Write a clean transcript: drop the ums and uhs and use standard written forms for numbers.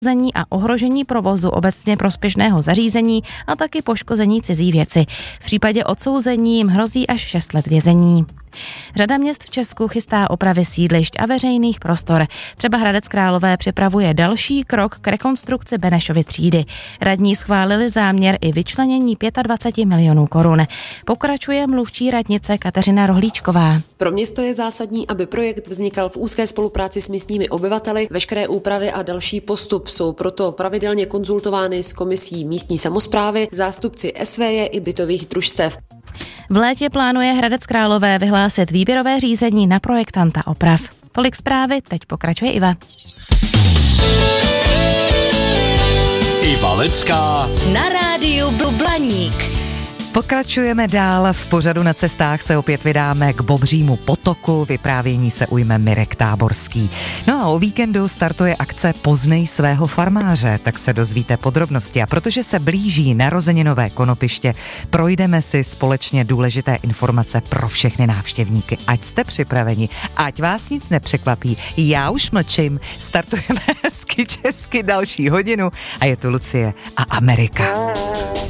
a ohrožení provozu obecně prospěšného zařízení a taky poškození cizí věci. V případě odsouzení jim hrozí až 6 let vězení. Řada měst v Česku chystá opravy sídlišť a veřejných prostor. Třeba Hradec Králové připravuje další krok k rekonstrukci Benešovy třídy. Radní schválili záměr i vyčlenění 25 milionů korun. Pokračuje mluvčí radnice Kateřina Rohlíčková. Pro město je zásadní, aby projekt vznikal v úzké spolupráci s místními obyvateli. Veškeré úpravy a další postup jsou proto pravidelně konzultovány s komisí místní samosprávy, zástupci SVJ i bytových družstev. V létě plánuje Hradec Králové vyhlásit výběrové řízení na projektanta oprav. Tolik zprávy, teď pokračuje Iva. Iva Lecká na rádiu Blaník. Pokračujeme dál, v pořadu Na cestách se opět vydáme k Bobřímu potoku, vyprávění se ujme Mirek Táborský. No a o víkendu startuje akce Poznej svého farmáře, tak se dozvíte podrobnosti a protože se blíží narozeninové konopiště, projdeme si společně důležité informace pro všechny návštěvníky. Ať jste připraveni, ať vás nic nepřekvapí, já už mlčím, startujeme hezky česky další hodinu a je tu Lucie a Amerika.